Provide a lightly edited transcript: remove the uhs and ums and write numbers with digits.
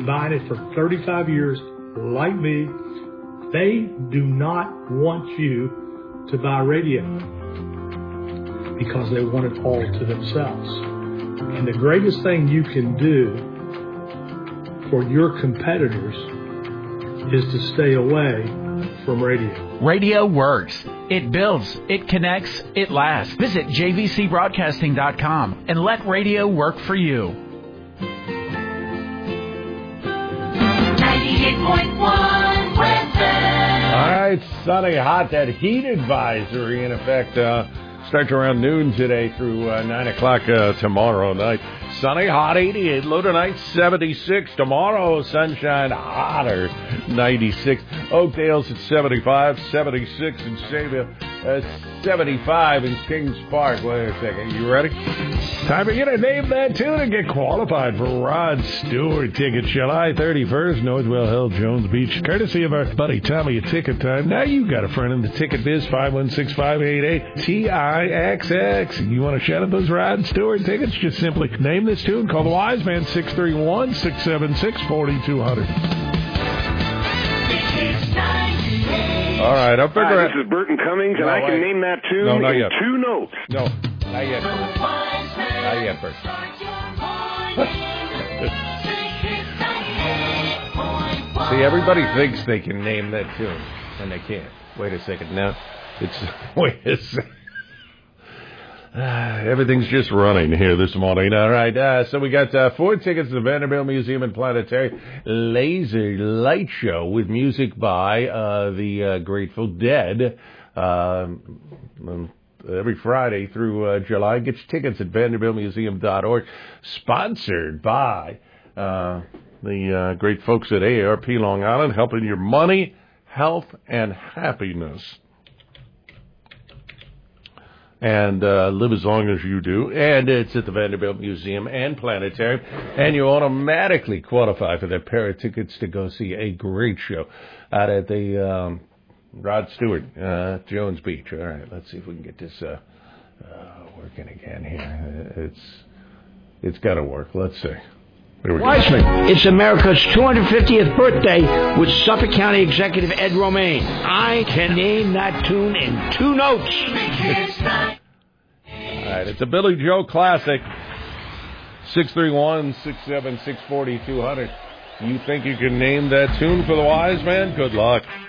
buying it for 35 years, like me. They do not want you to buy radio because they want it all to themselves. And the greatest thing you can do for your competitors is to stay away from radio. Radio works. It builds. It connects. It lasts. Visit jvcbroadcasting.com and let radio work for you. 98.1 weather. All right, sunny, hot. That heat advisory in effect starts around noon today through 9 o'clock tomorrow night. Sunny, hot, 88. Low tonight, 76. Tomorrow, sunshine, hotter, 96. Oakdale's at 75, 76 in Sayville, 75 in Kings Park. Wait a second, you ready? Time for you to name that tune and get qualified for Rod Stewart tickets. July 31st, Northwell Hill, Jones Beach. Courtesy of our buddy Tommy at Ticket Time. Now you got a friend in the Ticket Biz, 516-588-TIXX. You want to shout out those Rod Stewart tickets? Just simply name this tune. Call the Wise Man, 631-676-4200. All right, I'll figure out. This is Burton Cummings, and I can name that tune in yet. 2 notes. No, not yet. Not yet, Bert. See, everybody thinks they can name that tune, and they can't. Wait a second. Now, wait a second. Everything's just running here this morning. All right, so we got 4 tickets to the Vanderbilt Museum and Planetarium Laser Light Show with music by the Grateful Dead. Every Friday through July. Get your tickets at vanderbiltmuseum.org. Sponsored by the great folks at AARP Long Island, helping your money, health, and happiness. And live as long as you do. And it's at the Vanderbilt Museum and Planetarium. And you automatically qualify for that pair of tickets to go see a great show out at the Rod Stewart, Jones Beach. All right, let's see if we can get this working again here. It's got to work. Let's see. Wiseman, it's America's 250th birthday with Suffolk County Executive Ed Romaine. I can name that tune in 2 notes. All right, it's a Billy Joe classic. 631-676-4200. You think you can name that tune for the Wise Man? Good luck.